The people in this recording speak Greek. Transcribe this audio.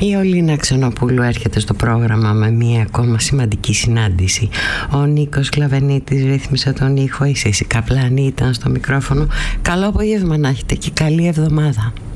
Η Ολίνα Ξενοπούλου έρχεται στο πρόγραμμα με μία ακόμα σημαντική συνάντηση. Ο Νίκος Κλαβενίτης ρύθμισε τον ήχο, η Σύση Καπλάνη ήταν στο μικρόφωνο. Καλό απόγευμα να έχετε και καλή εβδομάδα.